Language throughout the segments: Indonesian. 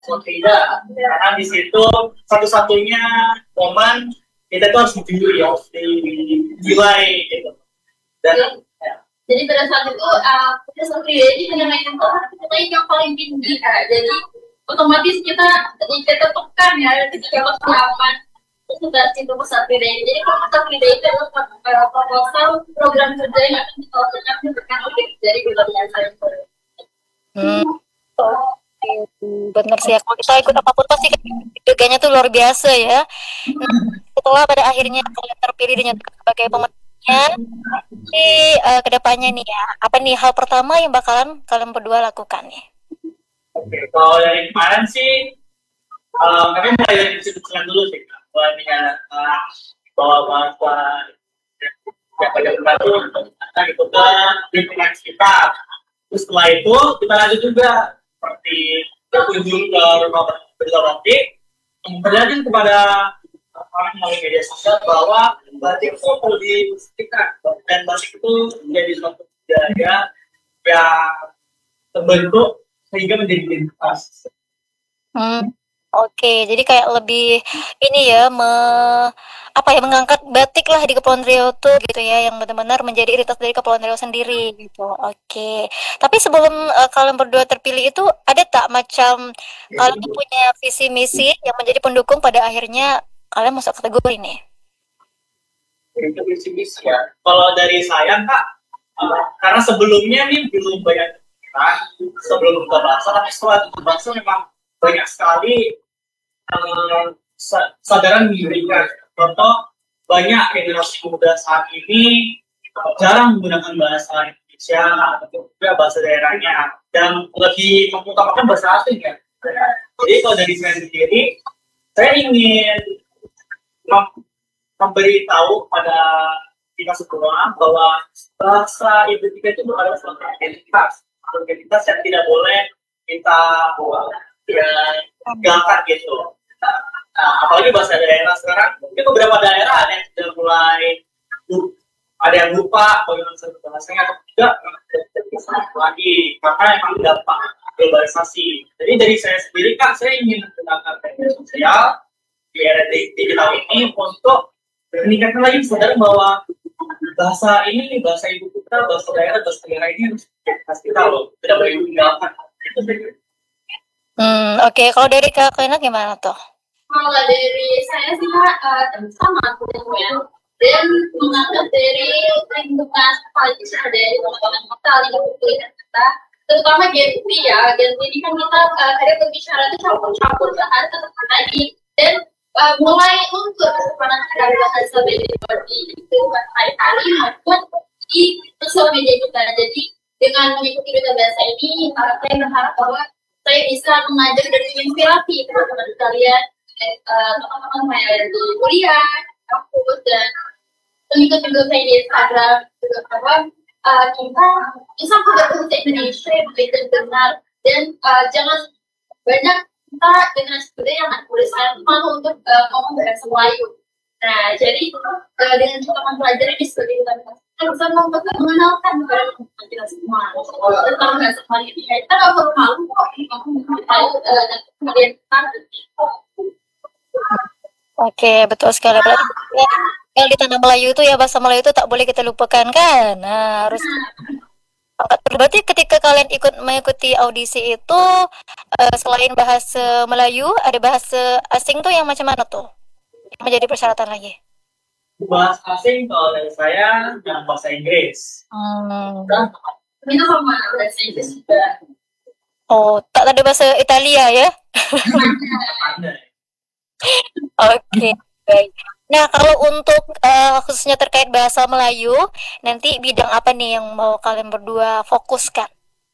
tidak, karena di situ satu-satunya momen kita tuh harus dijujur ya, harus dinilai gitu. Dan jadi pada saat itu kita sendiri penilaian kita yang paling tinggi jadi otomatis kita tekan ya ketika waktu aman sudah cinta pusat PDI. Jadi kalau pusat PDI itu adalah proposal program kerja yang akan kita lakukan dari wilayah saya. Benar sih, kalau kita ikut apapun pasti kerjanya tuh luar biasa ya. Setelah pada akhirnya kalian terpilih dinyatakan sebagai pemenangnya, jadi kedepannya nih ya, apa nih hal pertama yang bakalan kalian berdua lakukan nih? Oke, kalau dari kemarin sih, kami mulai dari institusinya dulu sih, mulai menyatakan bahwa bahwa yang pada membantu untuk ikut ke lingkungan kita. Terus setelah itu kita lanjut juga seperti berkunjung ke rumah berlokasi, memperlihatkan kepada orang melalui media sosial bahwa batik itu perlu dimusikkan dan batik itu menjadi suatu budaya yang terbentuk sehingga menjadi identitas. Oke, jadi kayak lebih ini ya, mengangkat batik lah di Kepulauan Riau tuh gitu ya, yang benar-benar menjadi identitas dari Kepulauan Riau sendiri gitu. Oke, tapi sebelum kalian berdua terpilih itu ada tak macam kalian tuh punya visi misi yang menjadi pendukung pada akhirnya kalian masuk kategori nih? Itu visi misi ya. Kalau dari saya Kak, karena sebelumnya nih belum banyak sebelum buka bahasa, tapi setelah buka bahasa memang banyak sekali kesadaran diberikan. Contoh, banyak generasi muda saat ini jarang menggunakan bahasa Indonesia atau juga bahasa daerahnya dan lebih mengutamakan bahasa asing ya. Jadi kalau dari saya sendiri, saya ingin memberitahu pada kita semua bahwa bahasa ibu kita itu adalah suatu identitas yang tidak boleh kita gampang gitu. Apalagi bahasa daerah sekarang, mungkin beberapa daerah ada yang sudah mulai ada yang lupa bagaimana bahasanya atau tidak lagi karena memang dampak globalisasi. Jadi dari saya sendiri Kak, saya ingin menggunakan media sosial di era digital ini untuk meningkatkan lagi kesadaran bahwa bahasa ini, bahasa ibu kita, bahasa daerah ini harus kita loh, tidak boleh ditinggalkan. Oke. Kalau dari Kak Lena gimana tuh? Kalau dari saya sih Kak, sama aku ya. Dan mengangkat dari lingkungan paling besar dari teman-teman kita, lingkungan kuliah kita, terutama Gen Z ya. Gen Z ini kan kita kadang berbicara itu campur-campur bahasa tadi dan mulai untuk kesempatan dari bahasa seperti itu hari-hari maupun di sosial media kita. Jadi dengan mengikuti duta bahasa ini, saya berharap bahwa saya bisa mengajar dan menginspirasi teman-teman kalian, teman-teman yang ada di kuliah, kampus dan pengikut-pengikut saya di Instagram juga bahwa kita bisa berbahasa Indonesia yang baik dan benar dan jangan banyak kita generasi muda yang tulisan malu untuk ngomong bahasa Melayu. Nah, jadi dengan kita mempelajari di studi kita bisa mengenalkan kepada kita semua tentang bahasa Melayu ini. Kita nggak perlu malu kok tahu kemudian kita. Oke, betul sekali. Berarti kalau di tanah Melayu itu ya bahasa Melayu itu tak boleh kita lupakan kan. Nah, harus angkat. Berarti ketika kalian mengikuti audisi itu selain bahasa Melayu, ada bahasa asing tuh yang macam mana tuh? Yang menjadi persyaratan lagi. Bahasa asing kalau dari saya yang bahasa Inggris. Kita sama bahasa Inggris juga. Oh, tak ada bahasa Italia ya? Oke, baik. Nah, kalau untuk khususnya terkait bahasa Melayu, nanti bidang apa nih yang mau kalian berdua fokuskan?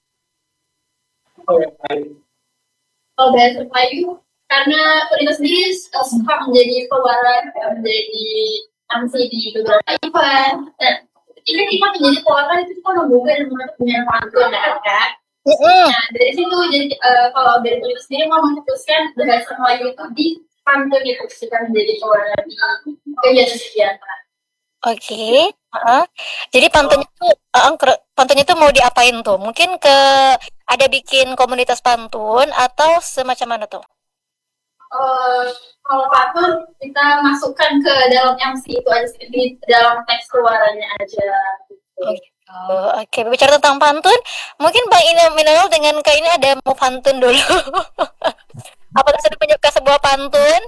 Kalau bahasa Melayu, karena kita sendiri suka menjadi pewaran, menjadi MC di beberapa event. Dan ketika kita menjadi pewaran itu kan membuka dan punya pantun kan? Nah, dari situ jadi kalau dari kita sendiri mau memutuskan bahasa Melayu itu di pantun itu kita menjadi pewaran di kegiatan-kegiatan. Oke. Jadi pantunnya tuh mau diapain tuh? Mungkin ke ada bikin komunitas pantun atau semacam mana tuh? Kalau pantun kita masukkan ke dalam MC itu aja sih, di dalam teks keluarannya aja. Oh, gitu. Oke, bicara tentang pantun, mungkin Bang Minanul dengan Kak ini ada mau pantun dulu. Apakah sudah menyiapkan sebuah pantun?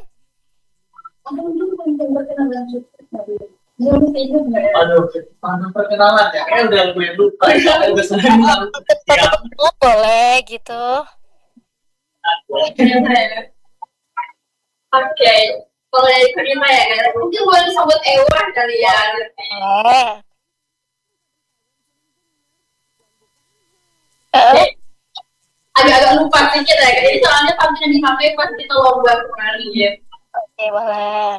Aduh, pantun perkenalan ya, kayaknya udah lumayan lupa ya, udah sering ya. Boleh gitu. Oke, kalau dari Kurima ya, mungkin boleh disebut Ewan kali ya. Agak-agak lupa sedikit ya, jadi soalnya pantun yang di HP pas kita lomba kemarin ya. Oke, boleh.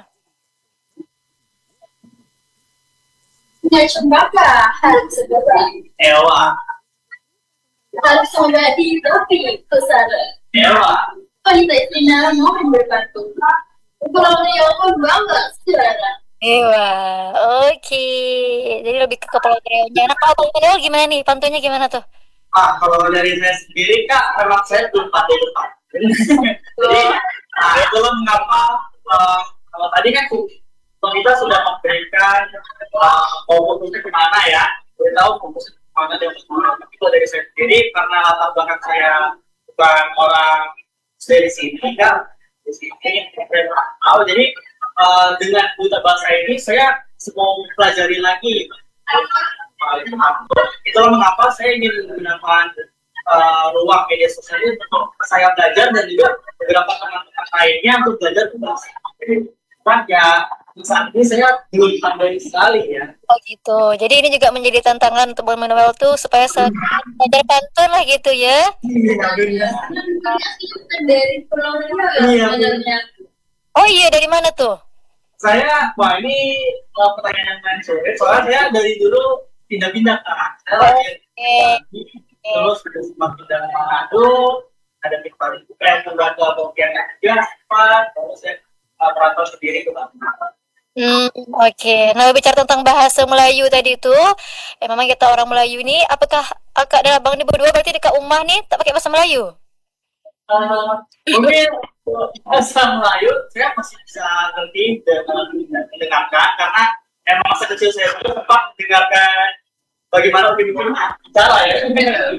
Nggak cembaka, harus seperti Ewa, harus membadi tapi kesana. Ewa, Wanita istimewa mohon berpantun. Kalau dia pun bangga secara. Ewa, oke. Jadi lebih ke kepala trionya. Nah, kalau Bang Minanul gimana nih? Pantunnya gimana tuh? kalau dari saya sendiri Kak, memang saya belum pandai depan. Jadi, itulah mengapa kalau tadi kan kita sudah memberikan fokusnya kemana ya, kita tahu fokusnya kemana dan kemana. Tapi kalau dari saya sendiri, karena latar belakang saya bukan orang dari sini kan, di sini tahu. Jadi dengan Duta Bahasa ini saya mau pelajari lagi. Itulah mengapa saya ingin menggunakan ruang media sosial ini untuk saya belajar dan juga beberapa teman-teman lainnya untuk belajar bahasa. Kan ya saat ini saya belum pandai sekali ya. Oh gitu. Jadi ini juga menjadi tantangan untuk Bang Minanul tuh supaya belajar pantun lah gitu ya. Dari Pulau Riau sebenarnya. Oh iya, dari mana tuh? Saya, ini pertanyaan yang sulit. Soalnya saya dari dulu pindah-pindah kan. Saya lahir terus sempat pindah ke Manado, ada pindah ke Pontianak juga, terus saya perantau sendiri ke Bangka. Oke. Nah, bicara tentang bahasa Melayu tadi tuh, memang kita orang Melayu nih, apakah Kak dan Abang ini berdua berarti dekat rumah nih tak pakai bahasa Melayu? Mungkin bahasa Melayu saya masih bisa ngerti dan mendengarkan karena emang masa kecil saya itu sempat mendengarkan bagaimana Upin Ipin bicara ya.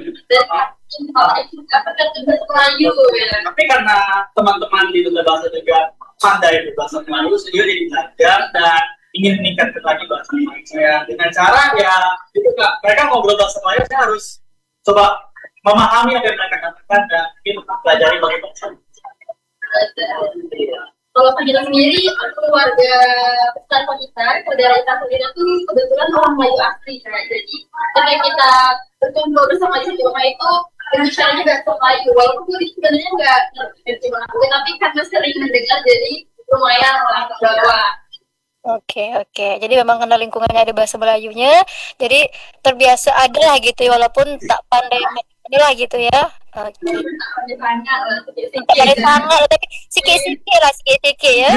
Tapi karena teman-teman di Duta Bahasa juga pandai berbahasa Melayu, saya juga jadi belajar dan ingin meningkatkan lagi bahasa Melayu saya dengan cara ya itu Kak, mereka ngobrol bahasa Melayu saya harus coba memahami apa yang mereka katakan dan ingin pelajari bagaimana. Kalau kita sendiri, keluarga besar kita, saudara kita sendiri tuh kebetulan orang Melayu asli kan. Jadi ketika kita berkumpul bersama di rumah itu berbicara juga bahasa Melayu. Walaupun sebenarnya nggak ngerti banget, tapi karena sering mendengar jadi lumayan lah ke bawah. Oke. Jadi memang karena lingkungannya ada bahasa Melayunya, jadi terbiasa ada lah gitu ya, walaupun tak pandai lah gitu ya. Oke. Pandai sangat, tapi sikit-sikit ya.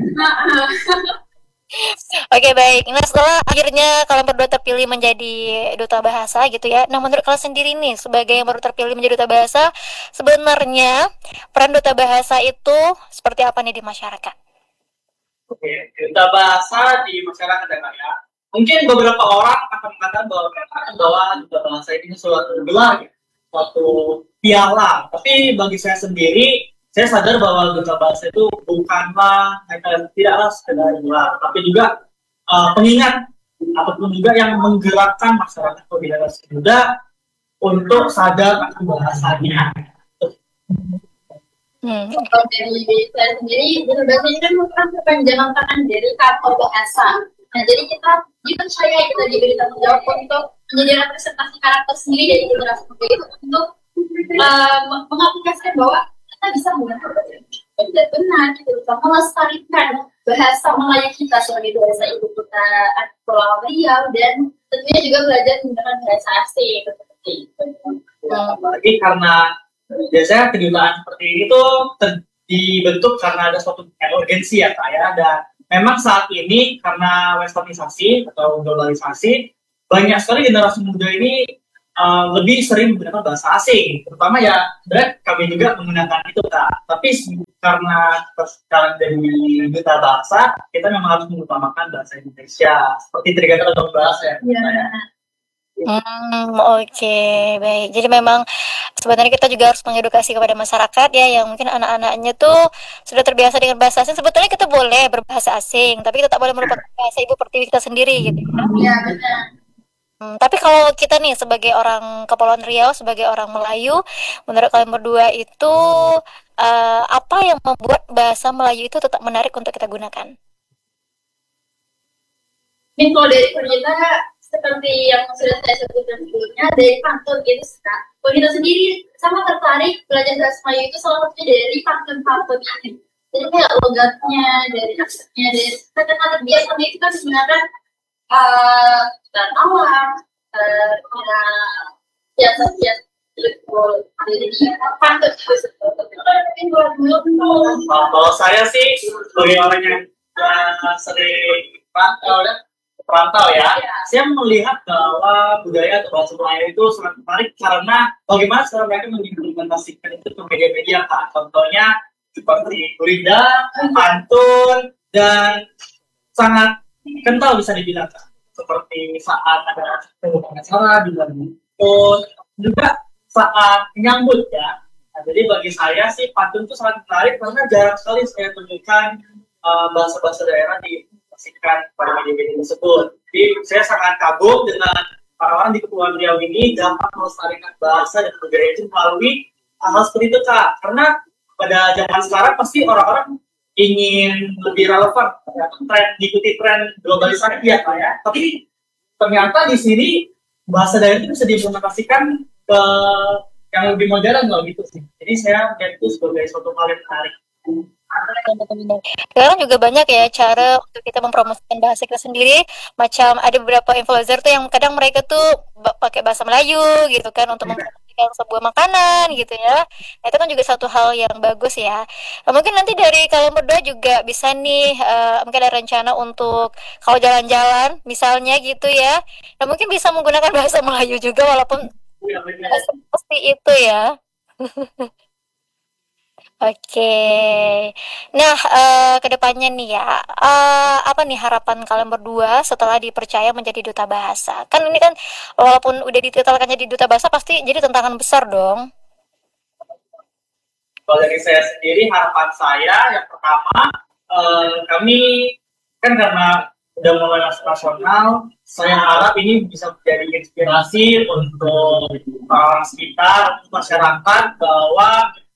Oke, baik. Nah, setelah akhirnya kalian berdua terpilih menjadi duta bahasa gitu ya. Nah, menurut kalian sendiri nih, sebagai yang baru terpilih menjadi duta bahasa, sebenarnya peran duta bahasa itu seperti apa nih di masyarakat? Oke, duta bahasa di masyarakat ya. Mungkin beberapa orang akan mengatakan bahwa duta bahasa ini suatu gelar, suatu piala. Tapi bagi saya sendiri, saya sadar bahwa duta bahasa itu bukanlah tidaklah sekedar gelar, tapi juga pengingat ataupun juga yang menggerakkan masyarakat atau generasi muda untuk sadar akan bahasanya. Kalau dari saya sendiri, duta bahasa ini kan merupakan kepanjangan tangan dari kantor bahasa. Nah, jadi kita dipercaya, kita diberi tanggung jawab untuk menjadi representasi karakter sendiri dari generasi muda itu untuk mengaplikasikan bahwa kita bisa menggunakan bahasa benar, kita bisa melestarikan bahasa Melayu kita sebagai bahasa ibu kita Pulau Riau dan tentunya juga belajar menggunakan bahasa asing seperti itu. Apalagi karena biasanya kedutaan seperti ini tuh dibentuk karena ada suatu urgensi ya Kak ya, dan memang saat ini karena westernisasi atau globalisasi banyak sekali generasi muda ini lebih sering menggunakan bahasa asing, terutama ya sebenarnya kami juga menggunakan itu kak. Tapi karena sekarang dari duta bahasa, kita memang harus mengutamakan bahasa Indonesia seperti tadi kata bahasa ya. Iya. Oke, baik. Jadi memang sebenarnya kita juga harus mengedukasi kepada masyarakat ya, yang mungkin anak-anaknya tuh sudah terbiasa dengan bahasa asing. Sebetulnya kita boleh berbahasa asing, tapi kita tak boleh melupakan bahasa ibu pertiwi kita sendiri gitu ya. Iya, benar. Tapi kalau kita nih sebagai orang Kepulauan Riau, sebagai orang Melayu, menurut kalian berdua itu apa yang membuat bahasa Melayu itu tetap menarik untuk kita gunakan? Mungkin kalau dari kita seperti yang sudah saya sebutkan sebelumnya, dari pantun gitu Kak. Kalau kita sendiri sama tertarik belajar bahasa Melayu itu salah satunya dari pantun-pantun ini. Jadi kayak logatnya, dari aksennya, dari kata-kata biasa itu kan sebenarnya dan awam, biasa-biasa jadi pantun itu mungkin Kalau saya sih sebagai orang yang sering perantau ya, saya melihat bahwa budaya atau bahasa Melayu itu sangat menarik karena bagaimana cara mereka mengimplementasikan itu ke media-media kak. Contohnya seperti gurida, pantun, dan sangat kental bisa dibilang kak. Seperti saat ada acara di pun juga saat menyambut ya. Nah, jadi bagi saya sih pantun itu sangat menarik karena jarang sekali saya temukan bahasa-bahasa daerah di pada media-media tersebut. Jadi saya sangat kagum dengan orang-orang di Kepulauan Riau ini dapat melestarikan bahasa dan budaya itu melalui hal seperti itu kak. Karena pada zaman sekarang pasti orang-orang ingin lebih relevan, ya, diikuti tren globalisasi ya kak ya. Tapi ternyata di sini bahasa daerah itu bisa diimplementasikan ke yang lebih modern loh gitu sih. Jadi saya melihat itu sebagai suatu hal yang menarik. Sekarang juga banyak ya cara untuk kita mempromosikan bahasa kita sendiri. Macam ada beberapa influencer tuh yang kadang mereka tuh pakai bahasa Melayu gitu kan untuk mempromosikan sebuah makanan gitu ya. Nah, itu kan juga satu hal yang bagus ya. Mungkin nanti dari kalian berdua juga bisa nih mungkin ada rencana untuk kalau jalan-jalan misalnya gitu ya. Nah, mungkin bisa menggunakan bahasa Melayu juga walaupun seperti itu ya. Oke. Nah, kedepannya nih ya, apa nih harapan kalian berdua setelah dipercaya menjadi duta bahasa? Kan ini kan walaupun udah dititelkan jadi duta bahasa pasti jadi tantangan besar dong. Kalau dari saya sendiri harapan saya yang pertama kami kan karena udah mulai nasional, saya harap ini bisa menjadi inspirasi untuk orang sekitar, masyarakat bahwa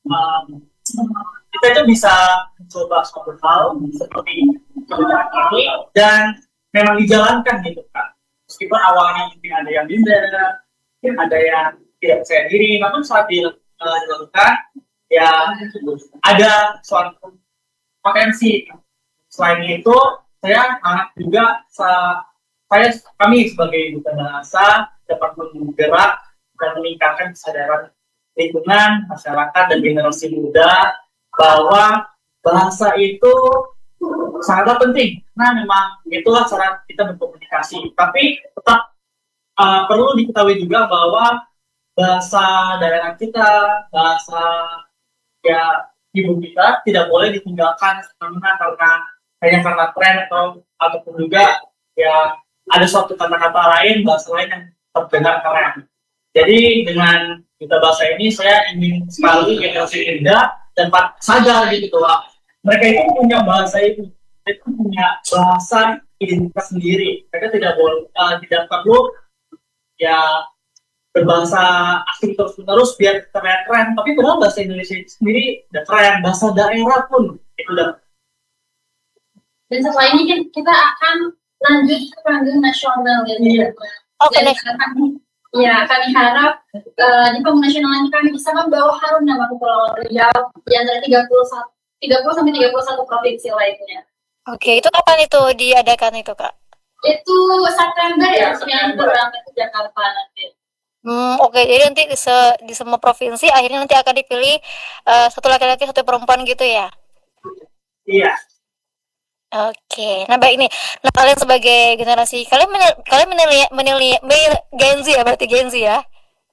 kita itu bisa mencoba suatu hal seperti kebijakan ini dan memang dijalankan gitu kan. Meskipun awalnya mungkin ada yang minder, mungkin ada yang tidak percaya diri, namun saat dilakukan ya ada suatu potensi. Selain itu, saya harap juga kami sebagai duta bahasa dapat bergerak dan meningkatkan kesadaran lingkungan, masyarakat, dan generasi muda bahwa bahasa itu sangatlah penting. Nah, memang itulah cara kita berkomunikasi. Tapi tetap perlu diketahui juga bahwa bahasa daerah kita, bahasa ya ibu kita tidak boleh ditinggalkan karena hanya karena tren ataupun juga ya ada suatu kata-kata lain, bahasa lain yang terdengar keren. Jadi dengan duta bahasa ini saya ingin sekali generasi muda dan sadar gitu bahwa mereka itu punya bahasa itu punya bahasa identitas sendiri. Mereka tidak perlu ya berbahasa asing terus biar terlihat keren. Tapi padahal bahasa Indonesia itu sendiri udah keren. Bahasa daerah pun itu udah. Dan setelah ini kita akan lanjut ke panggung nasional ya. Oke. Ya, kami harap di panggung nasional ini kami bisa membawa harum nama Kepulauan Riau di antara 30 sampai 31 provinsi lainnya. Oke, itu kapan itu diadakan itu, Kak? Itu September ya, yang berangkat ke Jakarta nanti. Oke, jadi nanti di semua provinsi akhirnya nanti akan dipilih satu laki-laki, satu perempuan gitu ya? Iya. Oke, nah baik nih. Nah kalian sebagai generasi, kalian menilai Gen Z ya, berarti Gen Z ya?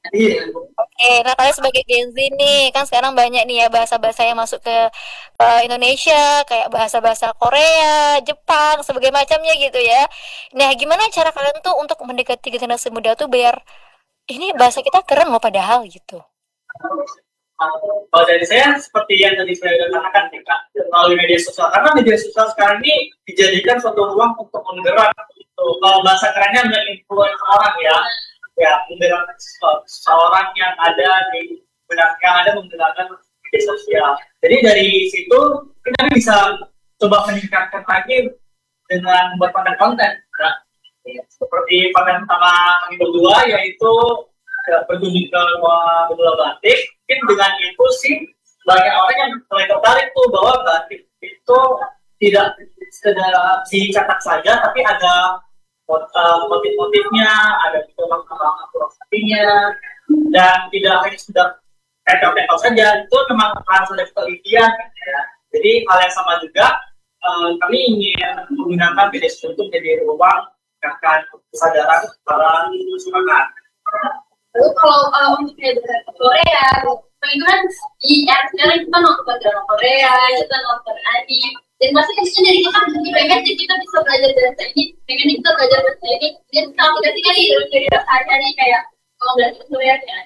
Iya. Oke, nah kalian sebagai Gen Z nih, kan sekarang banyak nih ya bahasa-bahasa yang masuk ke Indonesia, kayak bahasa-bahasa Korea, Jepang, sebagai macamnya gitu ya. Nah, gimana cara kalian tuh untuk mendekati generasi muda tuh biar ini bahasa kita keren loh padahal gitu. Kalau dari saya seperti yang tadi saya sudah katakan nih Kak, melalui media sosial. Karena media sosial sekarang ini dijadikan suatu ruang untuk menggerak. Gitu. Kalau bahasa kerennya menginfluence orang ya menggerak seseorang yang ada menggunakan media sosial. Jadi dari situ kita bisa coba meningkatkan lagi dengan membuat konten-konten. Nah, seperti konten pertama kami berdua yaitu berkunjung ke rumah benua batik. Mungkin dengan itu sih banyak orang yang mulai tertarik tuh bahwa batik itu tidak sekedar dicetak saja, tapi ada motif-motifnya, ada kembang-kembang filosofinya, dan tidak hanya sudah tempel-tempel saja. Itu memang harus ada penelitian ya. Jadi hal yang sama juga kami ingin menggunakan media sosial untuk menjadi ruang akan kesadaran para masyarakat. Lalu kalau untuk Korea, itu kan di era sekarang kita nonton drama Korea, kita nonton anime, dan pasti kan dari kita pengen kita bisa belajar bahasa ini, pengen kita belajar bahasa ini, dan kita aplikasikan di dalam sehari-hari kayak kalau belajar Korea kayak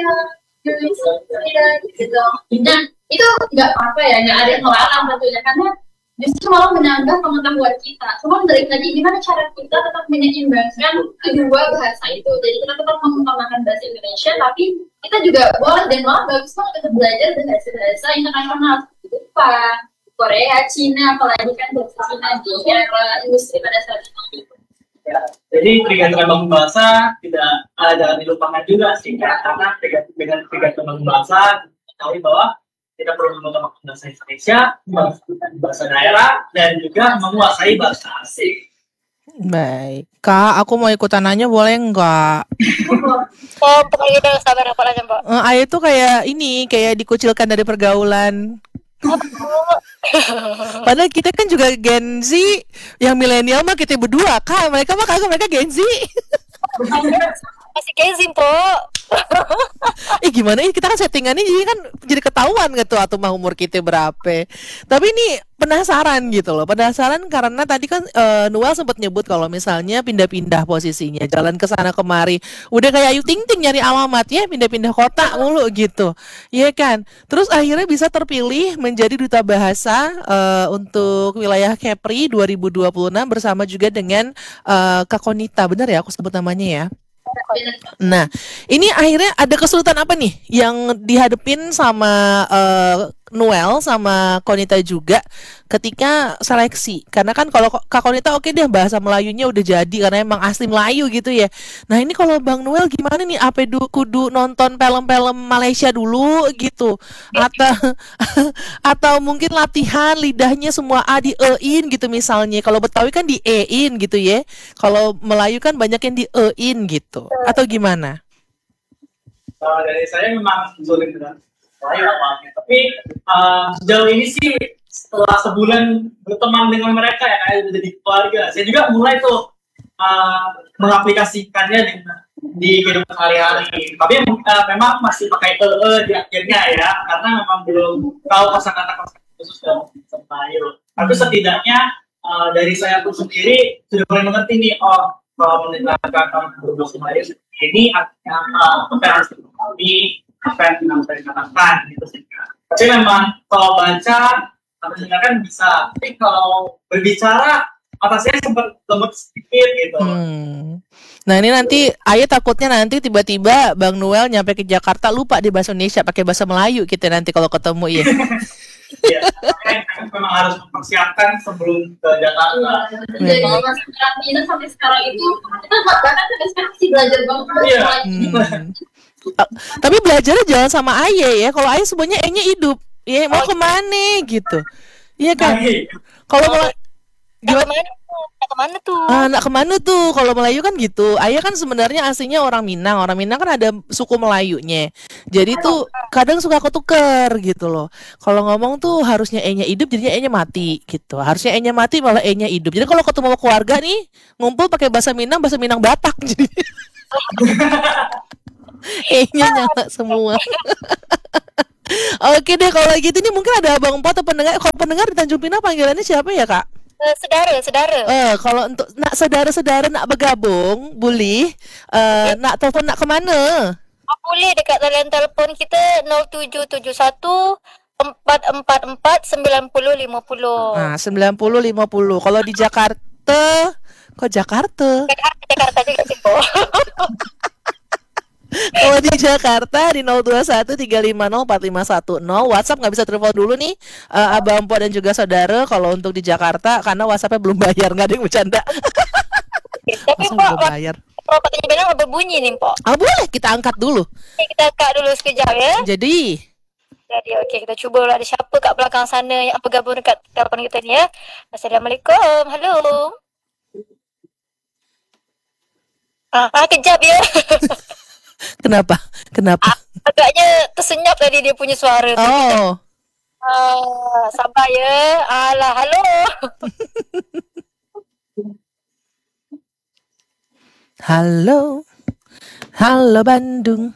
ya, gitu. Dan itu nggak apa ya, nggak ada yang melarang tentunya karena justru malah menambah pengetahuan kita. Cuma balik lagi gimana cara kita tetap menyeimbangkan kedua bahasa itu. Jadi kita tetap mengutamakan bahasa Indonesia, tapi kita juga boleh dan malah bagus banget untuk belajar bahasa-bahasa internasional seperti Jepang, Korea, Cina, apalagi kan bahasa Cina di era industri pada saat itu. Ya, jadi pergantian bangun bahasa tidak jangan dilupakan juga sih, karena dengan pergantian bangun bahasa tahu bahwa kita perlu menggunakan bahasa Indonesia, bahasa daerah, dan juga menguasai bahasa asing. Baik, Kak, aku mau ikutan nanya boleh nggak? Oh, pokoknya udah sabar apa aja, Mbak. Ayah tuh kayak dikucilkan dari pergaulan. Padahal kita kan juga Gen Z, yang milenial mah kita berdua, Kak. Mereka Gen Z. Masih Gen Po. Gimana kita kan settingannya jadi ketahuan gitu atau mah umur kita berapa. Tapi ini penasaran gitu loh. Penasaran karena tadi kan Noel sempat nyebut kalau misalnya pindah-pindah posisinya, jalan ke sana kemari. Udah kayak Ayu Ting Ting nyari alamat ya, pindah-pindah kota mulu gitu. Iya kan? Terus akhirnya bisa terpilih menjadi duta bahasa untuk wilayah Kepri 2026 bersama juga dengan Kak Konita. Benar ya aku sebut namanya ya? Nah, ini akhirnya ada kesulitan apa nih yang dihadapin sama Noel sama Konita juga ketika seleksi? Karena kan kalau Kak Konita oke deh bahasa Melayunya udah jadi karena emang asli Melayu gitu ya. Nah, ini kalau Bang Noel gimana nih? Apa kudu nonton film-film Malaysia dulu gitu? Atau mungkin latihan lidahnya semua A di E-in gitu misalnya. Kalau Betawi kan di E-in gitu ya. Kalau Melayu kan banyak yang di E-in gitu. Atau gimana? Dari saya memang sulit dengan Melayu awalnya. Tapi sejauh ini sih setelah sebulan berteman dengan mereka ya kayak udah jadi keluarga. Saya juga mulai tuh mengaplikasikannya di kehidupan sehari-hari. Tapi memang masih pakai di akhirnya ya, karena memang belum tahu kosakata khusus dalam Melayu. Tapi setidaknya dari saya pun sendiri sudah mulai mengerti nih, kalau menerapkan berbahasa Melayu ini artinya apa yang harus dipahami, apa yang bisa dikatakan gitu sih. Tapi memang kalau baca atau dengarkan bisa, tapi kalau berbicara mata saya sempat lemot sedikit gitu. Nah ini nanti Ayah takutnya nanti tiba-tiba Bang Noel nyampe ke Jakarta lupa di bahasa Indonesia pakai bahasa Melayu kita nanti kalau ketemu ya. Iya, memang harus mempersiapkan sebelum ke Jakarta. Jadi masa karantina sampai sekarang itu kita bahkan sampai sekarang masih belajar banget. Iya. Tapi belajarnya jangan sama Ayah ya. Kalau Ayah sebenarnya E-nya hidup. Ya mau kemana gitu. Iya kan? Kalau gimana? Kemana tuh? Nak kemana tuh? Kalau Melayu kan gitu. Ayah kan sebenarnya aslinya orang Minang. Orang Minang kan ada suku Melayunya. Jadi tuh kadang suka ketuker gitu loh. Kalau ngomong tuh harusnya E-nya hidup, jadinya E-nya mati gitu. Harusnya E-nya mati malah E-nya hidup. Jadi kalau ketemu keluarga nih ngumpul pakai bahasa Minang Batak jadi. E-nya nyala semua. Oke deh kalau gitu nih mungkin ada Abang Po atau pendengar. Kalau pendengar di Tanjung Pinang panggilannya siapa ya, Kak? Saudara. Kalau untuk nak saudara-saudara nak bergabung, boleh. Nak telepon nak kemana? Boleh dekat talian telefon kita 0771 444 9050. 9050. Kalau di Jakarta, kok Jakarta? Jakarta juga sih, Po. Kalau di Jakarta di 021 350 4510. WhatsApp nggak bisa telepon dulu nih, Abang Po dan juga saudara. Kalau untuk di Jakarta karena WhatsAppnya belum bayar, nggak ada yang bercanda. Tapi Masa Po, belum bayar? pertanyaannya bilang berbunyi nih, Po. Boleh kita angkat dulu. Kita angkat dulu sekejap ya. Jadi Oke, kita cuba lah ada siapa kat belakang sana yang bergabung dekat telefon kita ni ya. Assalamualaikum. Halo. Kejap ya. kenapa? Agaknya tersenyap tadi dia punya suara tu. Oh, Sabar ya. Alah, halo. halo Bandung.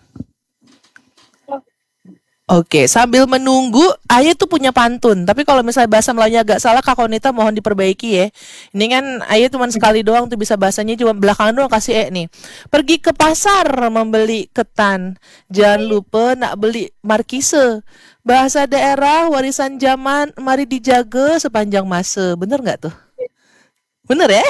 Oke, sambil menunggu, Ayah tuh punya pantun. Tapi kalau misalnya bahasa Melayunya agak salah, Kak Konita mohon diperbaiki ya. Ini kan Ayah cuma sekali doang tuh bisa bahasanya, cuma belakangan doang kasih nih. Pergi ke pasar membeli ketan. Jangan lupa nak beli markise. Bahasa daerah, warisan zaman, mari dijaga sepanjang masa. Bener nggak tuh? Bener ya?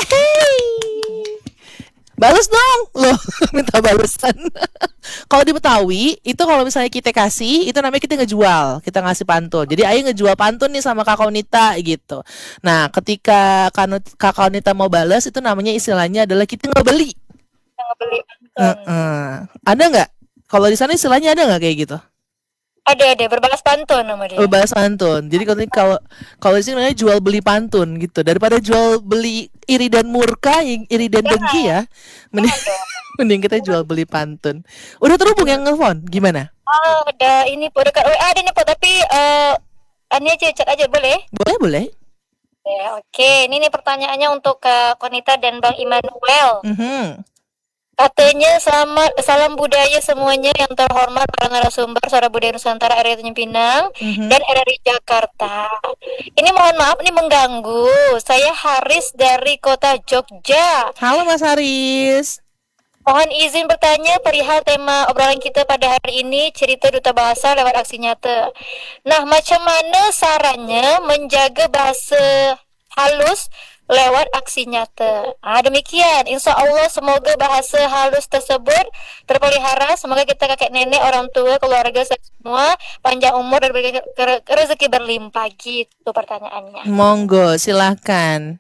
Balas dong loh. Minta balasan. Kalau di Betawi itu kalau misalnya kita kasih itu namanya kita ngejual, kita ngasih pantun. Jadi Ayah ngejual pantun nih sama Kak Kaunita gitu. Nah ketika Kak Kaunita mau balas itu namanya istilahnya adalah kita ngebeli. Ngebeli. Ada nggak? Kalau di sana istilahnya ada nggak kayak gitu? Ada berbalas pantun nama dia. Berbalas pantun. Jadi kalau di sini namanya jual beli pantun gitu. Daripada jual beli iri dan murka, iri dan dengki ya. Mending kita jual beli pantun. Udah terhubung yang nelfon? Gimana? Ada ini Po dekat WA ada nih Po tapi ini aja chat aja boleh? Boleh. Ya, oke. Ini nih pertanyaannya untuk Kak Konita dan Bang Immanuel. Katanya salam budaya semuanya yang terhormat para narasumber Suara Budaya Nusantara RRI Tanjung Pinang dan RRI Jakarta. Ini mohon maaf nih mengganggu. Saya Haris dari kota Jogja. Halo Mas Haris. Mohon izin bertanya perihal tema obrolan kita pada hari ini, cerita duta bahasa lewat aksi nyata. Nah, macam mana sarannya menjaga bahasa halus lewat aksi nyata? Demikian. Insya Allah semoga bahasa halus tersebut terpelihara. Semoga kita kakek nenek, orang tua, keluarga semua panjang umur dan rezeki berlimpah. Gitu pertanyaannya. Monggo, silahkan.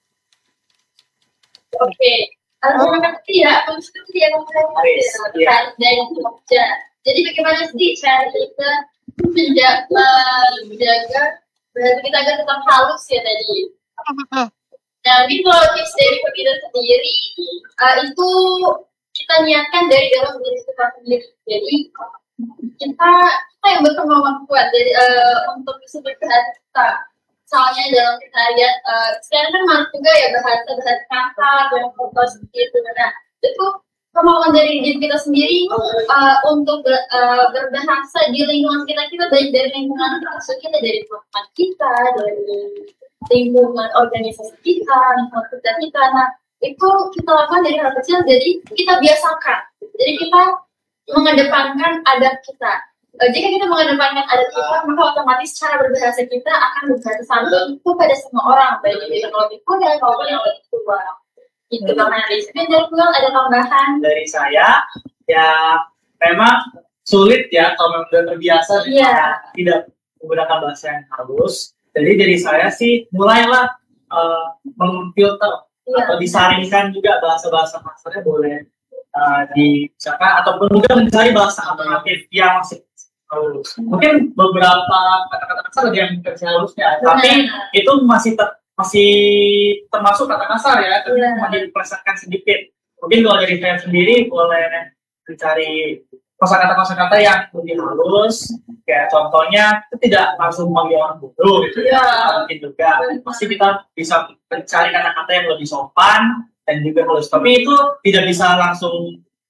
Oke. Terima kasih ya, konstruksi yang dari Jogja. Jadi bagaimana sih cara kita menjaga bahasa kita agar tetap halus ya tadi? Nah, ini kalau tips dari kita sendiri itu kita niatkan dari dalam diri kita sendiri. Jadi kita yang berkemauan kuat dari untuk bisa berhati kita. Soalnya dalam kita lihat sekarang kan masuk juga ya bahasa kasar dan foto seperti itu. Nah, itu kemauan dari diri kita sendiri untuk berbahasa di lingkungan kita baik dari lingkungan maksud kita dari teman kita, dari lingkungan organisasi kita, lingkungan kerja kita. Nah, itu kita lakukan dari hal kecil, jadi kita biasakan. Jadi kita mengedepankan adab kita. Jika kita mengedepankan adat kita, maka otomatis cara berbahasa kita akan berbahasa santun kepada semua orang, baik itu yang lebih muda maupun yang lebih tua. Itu karena dari ada tambahan dari saya. Ya, memang sulit ya kalau sudah terbiasa tidak menggunakan bahasa yang halus. Jadi dari saya sih mulailah memfilter atau disaringkan juga bahasa-bahasa kasarnya boleh dibicarakan ataupun juga mencari bahasa alternatif yang masih halus. Mungkin beberapa kata-kata kasar ada yang versi halusnya, tapi itu masih termasuk kata kasar ya, tapi masih dipelesetkan sedikit. Mungkin kalau dari saya sendiri boleh mencari kosakata-kosakata yang lebih halus, kayak contohnya itu tidak langsung memanggil orang bodoh gitu ya, mungkin juga pasti kita bisa mencari kata-kata yang lebih sopan dan juga halus, tapi itu tidak bisa langsung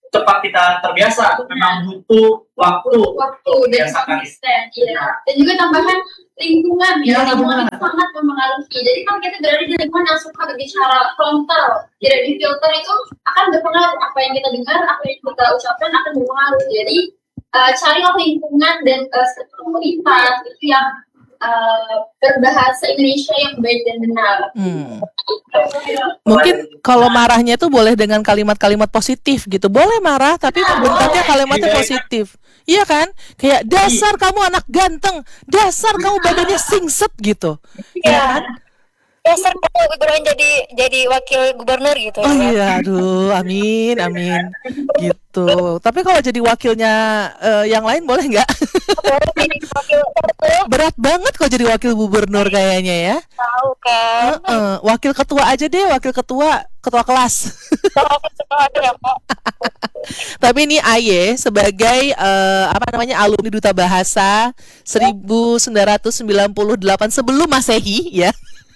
cepat kita terbiasa, memang butuh waktu dan biasakan. konsisten, iya. Dan juga tambahan lingkungan ya, Iya, lingkungan benar. itu sangat mempengaruhi. Jadi kalau kita berada di lingkungan yang suka berbicara frontal, tidak difilter, itu akan berpengaruh. Apa yang kita dengar, apa yang kita ucapkan akan berpengaruh. Jadi carilah lingkungan dan komunitas itu yang berbahasa Indonesia yang baik dan benar. Mungkin kalau marahnya tuh boleh dengan kalimat-kalimat positif gitu. Boleh marah tapi bentuknya kalimatnya positif. Iya kan? Kayak dasar kamu anak ganteng, dasar kamu badannya singset gitu. Iya kan? Dasar kamu beneran jadi wakil gubernur gitu. Oh iya, aduh, amin, amin, gitu. Tapi kalau jadi wakilnya yang lain boleh nggak? Berat banget kalau jadi wakil gubernur kayaknya ya. Tahu kan? Wakil ketua aja deh, wakil ketua kelas. Tapi ini Aye sebagai alumni Duta Bahasa 1998 sebelum Masehi ya.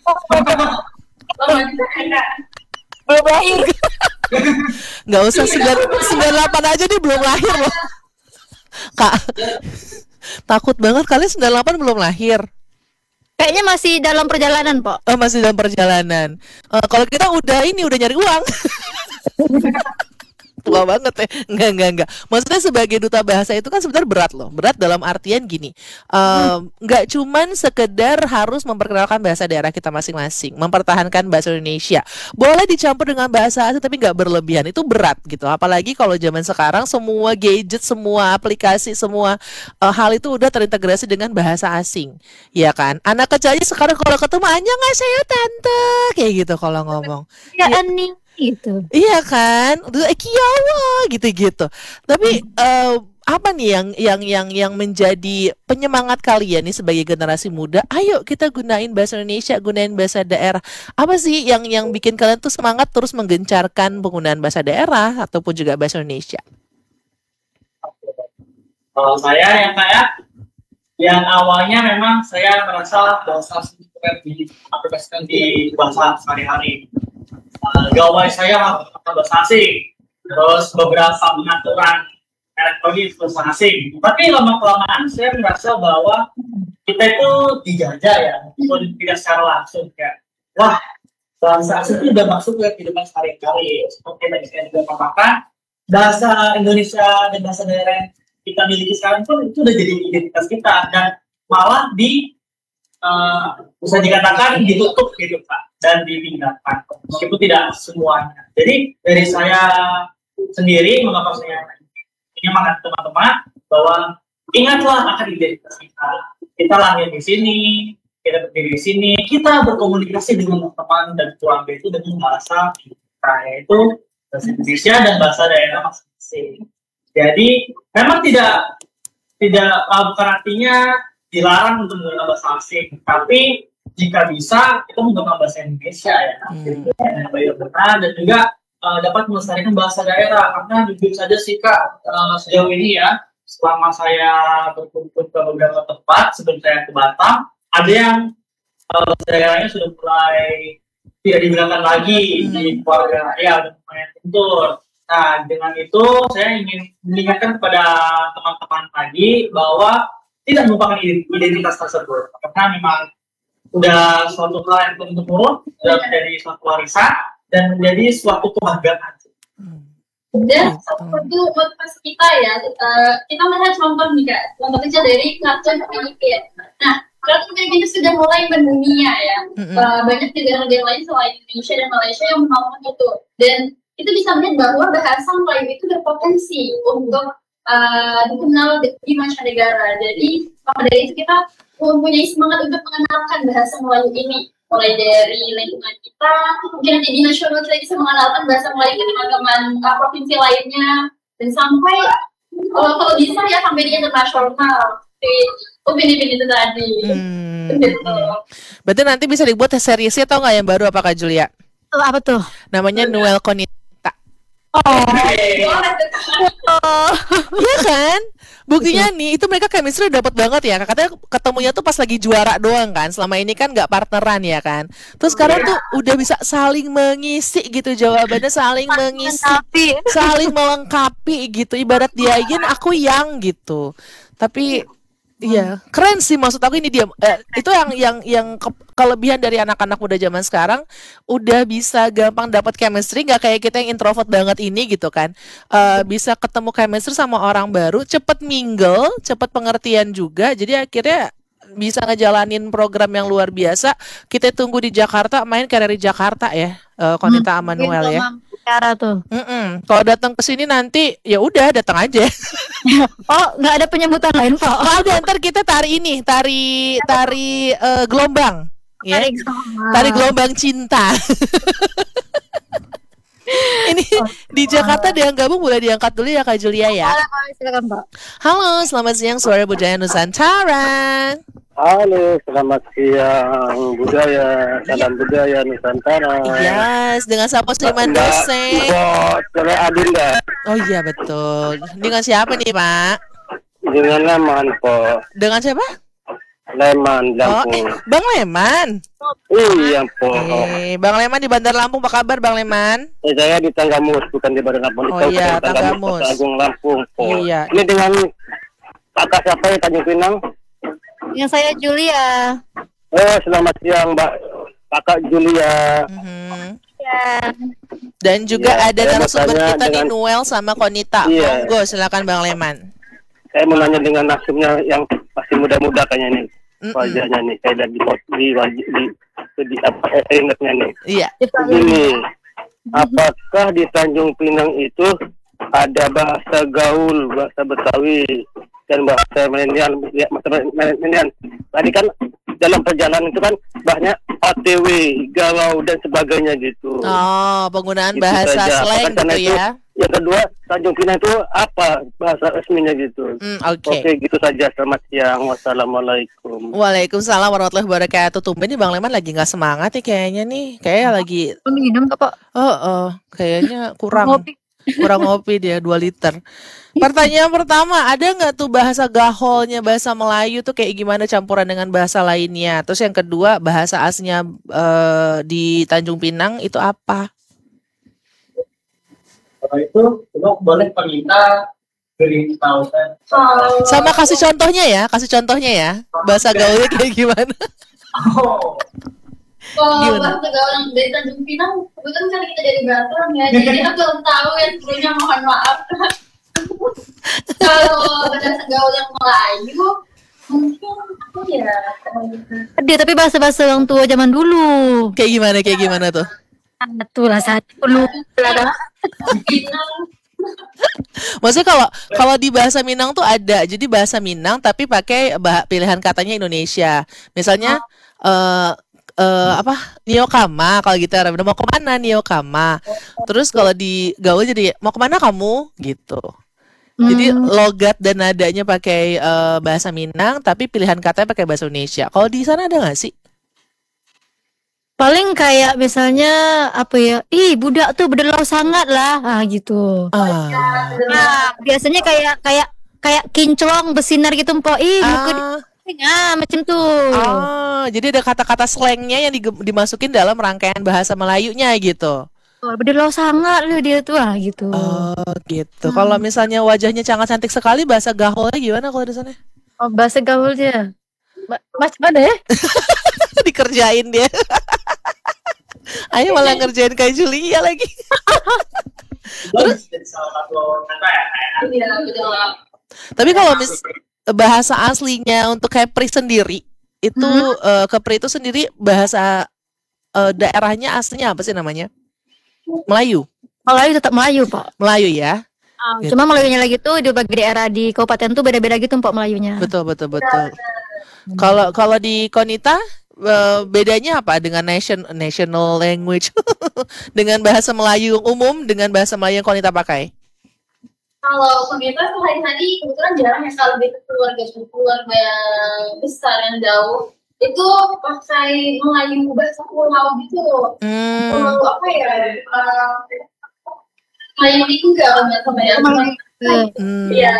Belum lahir. Nggak usah 98 aja, dia belum lahir loh. Kak, takut banget kalian 98 belum lahir. Kayaknya masih dalam perjalanan, Pak. Oh, masih dalam perjalanan. Kalau kita udah nyari uang. Tua banget ya. Enggak. Maksudnya sebagai duta bahasa itu kan sebenarnya berat loh. Berat dalam artian gini. Enggak cuman sekedar harus memperkenalkan bahasa daerah kita masing-masing, mempertahankan bahasa Indonesia. Boleh dicampur dengan bahasa asing tapi enggak berlebihan. Itu berat gitu. Apalagi kalau zaman sekarang semua gadget, semua aplikasi, semua hal itu udah terintegrasi dengan bahasa asing. Ya kan? Anak kecil aja sekarang kalau ketemu annyeonghaseyo tante kayak gitu kalau ngomong. Ya Ani gitu. Iya kan, udah kiawa gitu-gitu. Tapi apa nih yang menjadi penyemangat kalian nih sebagai generasi muda? Ayo kita gunain bahasa Indonesia, gunain bahasa daerah. Apa sih yang bikin kalian tuh semangat terus menggencarkan penggunaan bahasa daerah ataupun juga bahasa Indonesia? Kalau saya yang awalnya memang saya merasa bahasa asing itu diaplikasikan di bahasa sehari-hari. Gawai saya bahasa asing, terus beberapa pengaturan elektronik bahasa asing. Tapi lama-kelamaan saya merasa bahwa kita itu dijajah ya, walaupun tidak secara langsung kayak, wah bahasa asing itu udah masuk ke kehidupan sehari-hari. Seperti tadi saya juga katakan, bahasa Indonesia dan bahasa daerah yang kita miliki sekarang itu udah jadi identitas kita dan malah bisa dikatakan ditutup gitu Pak dan ditinggalkan meskipun tidak semuanya. Jadi dari saya sendiri mengapa saya menyemangat teman-teman bahwa ingatlah akan identitas kita. Kita lahir di sini, kita berdiri di sini, kita berkomunikasi dengan teman dan keluarga itu dengan bahasa kita, yaitu bahasa Indonesia dan bahasa daerah masing-masing. Jadi memang tidak bukan artinya dilarang untuk menggunakan bahasa asing, tapi jika bisa kita menggunakan bahasa Indonesia ya, yang baik benar dan juga dapat melestarikan bahasa daerah karena jujur saja sih Kak sejauh ini ya selama saya berkunjung ke beberapa tempat sebelum saya ke Batam ada yang daerahnya sudah mulai tidak digunakan lagi di keluarga ya udah mulai luntur. Nah dengan itu saya ingin mengingatkan kepada teman-teman tadi bahwa tidak merupakan identitas tersebut karena memang sudah suatu hal yang turun-temurun sudah menjadi suatu warisan dan menjadi suatu kebanggaan. Dan itu motivasi kita ya, kita melihat contoh nih Kak, contoh kecil dari kartun Filipina. Nah, kartun Filipina sudah mulai mendunia ya, banyak negara-negara lain selain Indonesia dan Malaysia yang melakukan itu. Dan itu bisa melihat bahwa bahasa Melayu itu berpotensi untuk dikenal di mancanegara. Jadi maka dari itu kita mempunyai semangat untuk mengenalkan bahasa Melayu ini mulai dari lingkungan kita, mungkin nanti di nasional kita bisa mengenalkan bahasa Melayu ke teman-teman provinsi lainnya dan sampai kalau bisa ya sampai di internasional di opini-opini itu tadi. Berarti nanti bisa dibuat seriesnya atau nggak yang baru apa Kak Julia? Apa tuh? Namanya Noel Konita. Boleh tuh. Iya kan? Buktinya nih itu mereka chemistry dapat banget ya. Katanya ketemunya tuh pas lagi juara doang kan. Selama ini kan nggak partneran ya kan. Terus sekarang tuh udah bisa saling mengisi gitu jawabannya, saling mengisi, Tapi saling melengkapi gitu. Ibarat dia yin aku yang gitu. Tapi iya, keren sih maksud aku ini dia itu yang kelebihan dari anak-anak muda zaman sekarang udah bisa gampang dapat chemistry nggak kayak kita yang introvert banget ini gitu kan. Bisa ketemu chemistry sama orang baru, cepet mingle, cepet pengertian juga. Jadi akhirnya bisa ngejalanin program yang luar biasa. Kita tunggu di Jakarta, main kayak dari Jakarta ya, Konita Amanuel ya. cara tuh. Kalau datang ke sini nanti ya udah datang aja. Oh, nggak ada penyebutan lain kok. Ada ntar kita tari ini, tari gelombang, ya. Tari gelombang cinta. Ini di Jakarta ada yang gabung, boleh diangkat dulu ya Kak Julia ya. Silakan Pak. Halo, selamat siang Suara Budaya Nusantara. Halo, selamat siang budaya, salam budaya Nusantara. Yes, dengan siapa Seniman Dosen. Oleh Adinda. Oh iya betul. Dengan siapa nih Pak? Dengan Leman po, Dengan siapa? Leman Oh, Lampung. Bang Leman. Iya po. Bang Leman di Bandar Lampung, apa kabar Bang Leman? Saya di Tanggamus, bukan di Badan Lampung. Oh iya, Tanggamus. Kota Agung Lampung po. Iya. Ini dengan kakak siapa ya Tanjung Pinang? Yang saya Julia. Oh, selamat siang Mbak Kakak Julia. Ya. Dan juga Iya, ada saya mau narasumber tanya kita nih dengan- Noel sama Konita. Iya. Monggo silakan Bang Leman. Saya mau nanya dengan nasibnya yang masih muda-muda kayaknya nih. Wajahnya nih, saya lihat di apa ingatnya nih. Iya. Begini, apakah di Tanjung Pinang itu ada bahasa gaul, bahasa Betawi, dan bahasa milenial? Ya, bahasa milenial. Tadi kan dalam perjalanan itu kan banyak OTW, galau dan sebagainya gitu. Oh, penggunaan Gitu bahasa saja. slang Apakah karena gitu itu- ya. Yang kedua, Tanjung Pinang itu apa bahasa resminya gitu? Oke. Oke, gitu saja. Selamat siang. Wassalamualaikum. Waalaikumsalam warahmatullahi wabarakatuh. Tumben nih Bang Leman lagi nggak semangat nih kayaknya nih. Kayak lagi Minum kok Pak. kayaknya kurang ngopi dia 2 liter. Pertanyaan pertama, ada nggak tuh bahasa gaholnya bahasa Melayu tuh kayak gimana campuran dengan bahasa lainnya? Terus yang kedua, bahasa aslinya di Tanjung Pinang itu apa? Kalau itu, lo boleh meminta beri tahu kan. Sama kasih contohnya ya. Bahasa gaulnya kayak gimana? Oh, Kalau Gimana? bahasa gaul yang dari Tanjung Pinang, kebetulan kan kita dari Batam ya, jadi kita belum tahu ya sebenarnya, mohon maaf. Kalau bahasa gaul yang Melayu, mungkin apa ya? Dia tapi bahasa-bahasa orang tua zaman dulu. Kayak gimana tuh? Itulah satu dulu. Pinang, Maksudnya kalau di bahasa Minang tuh ada. Jadi bahasa Minang tapi pakai pilihan katanya Indonesia. Misalnya apa? Niokama kalau gitu mau kemana Niokama. Terus kalau di gaul jadi mau kemana kamu gitu. Jadi logat dan nadanya pakai bahasa Minang tapi pilihan katanya pakai bahasa Indonesia. Kalau di sana ada nggak sih? Paling kayak misalnya apa ya? Ih, budak tuh berdelau sangat lah. Gitu. Nah, biasanya kayak kinclong bersinar gitu, Mpok. Ih, muka macam tuh. Jadi ada kata-kata slangnya yang dimasukin dalam rangkaian bahasa Melayunya gitu. Berdelau sangat loh dia tuh gitu. Oh gitu. Kalau misalnya wajahnya sangat cantik sekali, bahasa gaholnya gimana kalau di sana? Oh, bahasa gaul dia. Mas mana ya? Dikerjain dia. Ayo malah ngerjain kayak Julia lagi. terus jadi salah satu kata ya. iya betul. Tapi kalau bahasa aslinya untuk Kepri sendiri itu Kepri itu sendiri bahasa daerahnya aslinya apa sih namanya? Melayu. Melayu tetap Melayu, Pak. Melayu ya. Gitu. Cuma Melayunya lagi tuh di bagi daerah di kabupaten tuh beda-beda gitu, Pak, Melayunya. Betul. Kalau di Konita bedanya apa dengan national language dengan bahasa Melayu umum dengan bahasa Melayu yang Konita pakai? Kalau komunitas sehari-hari kebetulan jarang ya, kalau di keluarga yang besar yang jauh itu pakai Melayu bahasa pulau gitu. Pulau apa ya? main juga sama ya. Iya.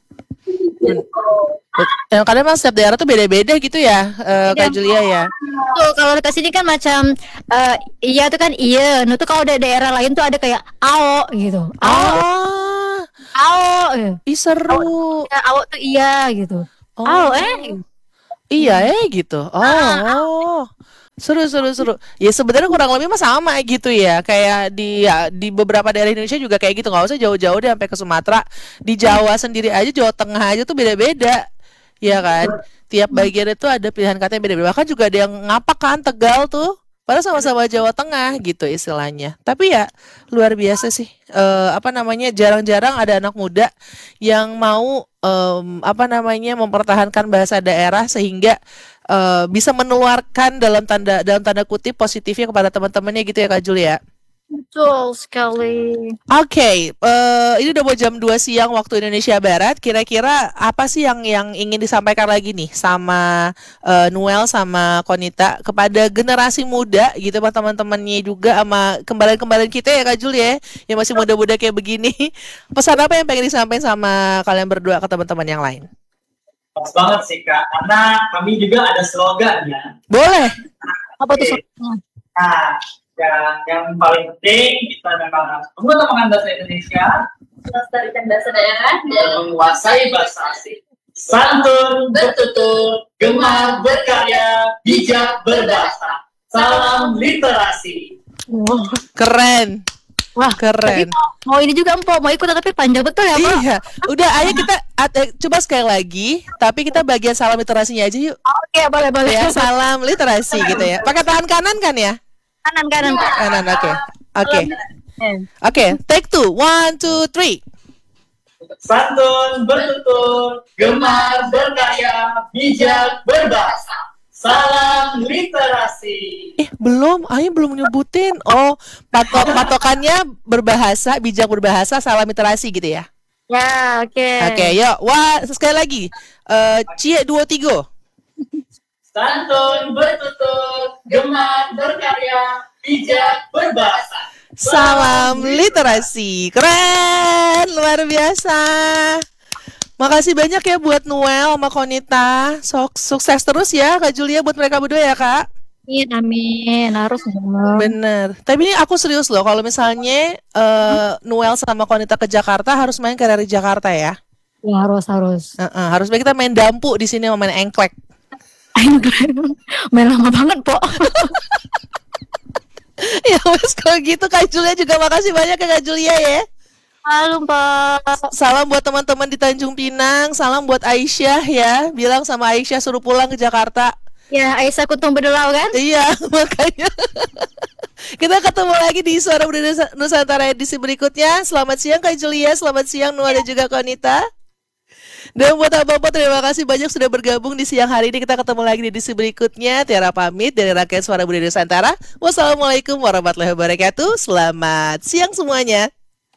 Yang kadang memang setiap daerah tuh beda-beda gitu ya, Kak Julia ya. Tuh kalau di sini kan macam iya tuh kan iya. Nah tuh kalau ada daerah lain tuh ada kayak ao gitu. Ah, Ao. seru. Ya, ao tuh iya gitu. Oh. Ao Iya gitu. Oh. Seru. Ya sebenarnya kurang lebih mah sama gitu ya. Kayak di beberapa daerah Indonesia juga kayak gitu. Nggak usah jauh-jauh deh sampai ke Sumatera. Di Jawa sendiri aja, Jawa Tengah aja tuh beda-beda. Ya kan? Tiap bagian itu ada pilihan kata yang beda-beda. Bahkan juga ada yang ngapak kan, Tegal tuh. Padahal sama-sama Jawa Tengah gitu istilahnya. Tapi ya luar biasa sih. Jarang-jarang ada anak muda yang mau mempertahankan bahasa daerah sehingga bisa menularkan dalam tanda kutip positifnya kepada teman-temannya gitu ya Kak Julia. betul sekali. Oke, ini udah mau jam 2 siang waktu Indonesia Barat. Kira-kira apa sih yang ingin disampaikan lagi nih sama Noel sama Konita kepada generasi muda gitu, sama teman-temannya juga, sama kembali kita ya Kak Julia yang masih muda-muda kayak begini. Pesan apa yang pengen disampaikan sama kalian berdua ke teman-teman yang lain? Pas banget sih Kak, karena kami juga ada slogan ya. Boleh. Apa tuh? Nah, yang paling penting kita memang harus menggunakan bahasa Indonesia, Melestarikan bahasa daerah dan menguasai bahasa asing. Santun, bertutur, gemar berkarya, bijak berbahasa. Salam literasi. Oh, Keren. wah, Keren. mau ini juga Empok, mau ikut tapi panjang betul ya Pak? Iya. Udah, ayo kita coba sekali lagi, tapi kita bagian salam literasinya aja yuk. Oke, boleh. Ya, salam literasi gitu ya. Pakai tangan kanan kan ya? Kanan Pak. Kanan, oke, take 2, 1, 2, 3. Santun, bertutur, gemar berkarya, bijak berbahasa. Salam literasi. Belum, Ayo belum nyebutin. Oh, patokannya berbahasa, bijak berbahasa, salam literasi gitu ya. Ya, oke. Oke, yuk. Wah, sekali lagi. Cie 2, 3. Santun, bertutur, gemar berkarya, bijak berbahasa. Salam literasi. Keren, luar biasa. Makasih banyak ya buat Noel sama Konita. Sukses terus ya Kak Julia buat mereka berdua ya Kak. Amin. Harus dong. Bener. Tapi ini aku serius loh, kalau misalnya Noel sama Konita ke Jakarta harus main ke RRI Jakarta ya. Ya, harus. Harus kita main dampu di sini, sama main engklek. Main lama banget, Pok. Ya wes, kalau gitu Kak Julia juga makasih banyak ya Kak Julia ya. Halo, Pak. Salam buat teman-teman di Tanjung Pinang, salam buat Aisyah ya. Bilang sama Aisyah suruh pulang ke Jakarta. Ya, Aisyah Kuntung Bedelau kan? Iya, makanya. Kita ketemu lagi di Suara Budaya Nusantara edisi berikutnya. Selamat siang Kak Julia, selamat siang Noel dan juga Konita. Dan buat apa-apa, terima kasih banyak sudah bergabung di siang hari ini. Kita ketemu lagi di edisi berikutnya. Tiara pamit dari rakyat Suara Budaya Nusantara. Wassalamualaikum warahmatullahi wabarakatuh. Selamat siang semuanya.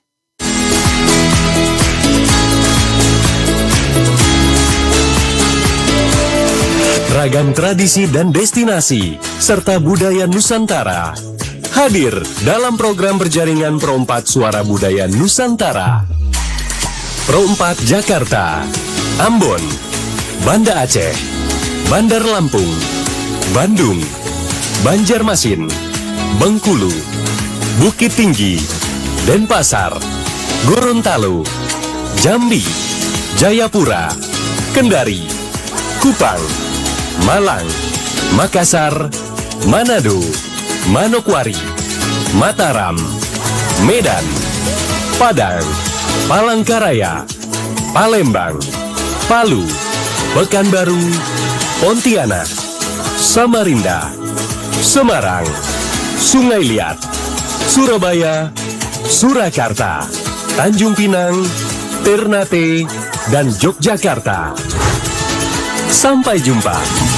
Ragam tradisi dan destinasi serta budaya Nusantara hadir dalam program berjaringan Pro 4 Suara Budaya Nusantara. Pro 4 Jakarta, Ambon, Banda Aceh, Bandar Lampung, Bandung, Banjarmasin, Bengkulu, Bukit Tinggi, Denpasar, Gorontalo, Jambi, Jayapura, Kendari, Kupang, Malang, Makassar, Manado, Manokwari, Mataram, Medan, Padang, Palangkaraya, Palembang, Palu, Pekanbaru, Pontianak, Samarinda, Semarang, Sungai Liat, Surabaya, Surakarta, Tanjung Pinang, Ternate, dan Yogyakarta. Sampai jumpa.